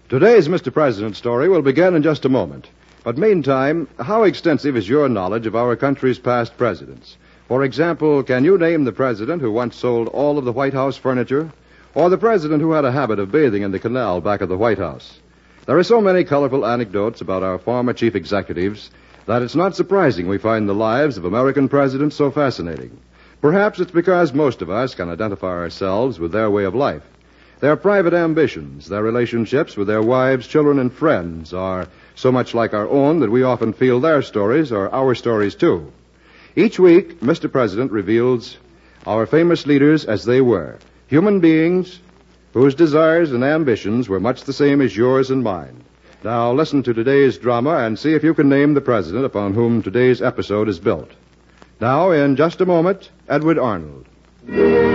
Today's Mr. President story will begin in just a moment. But meantime, how extensive is your knowledge of our country's past presidents? For example, can you name the president who once sold all of the White House furniture? Or the president who had a habit of bathing in the canal back of the White House? There are so many colorful anecdotes about our former chief executives that it's not surprising we find the lives of American presidents so fascinating. Perhaps it's because most of us can identify ourselves with their way of life. Their private ambitions, their relationships with their wives, children, and friends are so much like our own that we often feel their stories are our stories, too. Each week, Mr. President reveals our famous leaders as they were, human beings whose desires and ambitions were much the same as yours and mine. Now, listen to today's drama and see if you can name the president upon whom today's episode is built. Now, in just a moment, Edward Arnold.